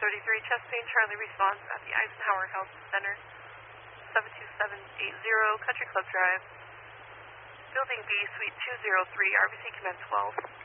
33, chest pain, Charlie response at the Eisenhower Health Center, 72780 Country Club Drive, Building B, Suite 203, RBC Command 12.